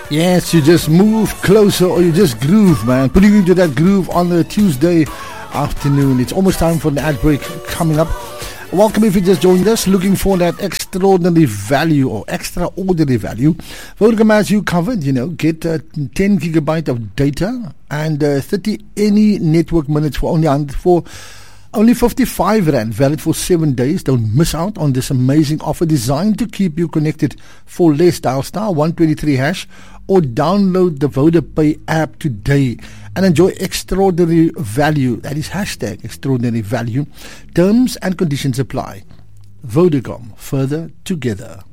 Yes, you just move closer or you just groove, man. Putting you into that groove on a Tuesday afternoon. It's almost time for the ad break coming up. Welcome if you just joined us, looking for that extraordinary value or extraordinary value. Vodacom has you covered, get 10 gigabyte of data and 30 any network minutes for only 55 Rand, valid for 7 days. Don't miss out on this amazing offer designed to keep you connected for less. Dial star 123 hash or download the VodaPay app today and enjoy extraordinary value. That is hashtag extraordinary value. Terms and conditions apply. Vodacom, further together.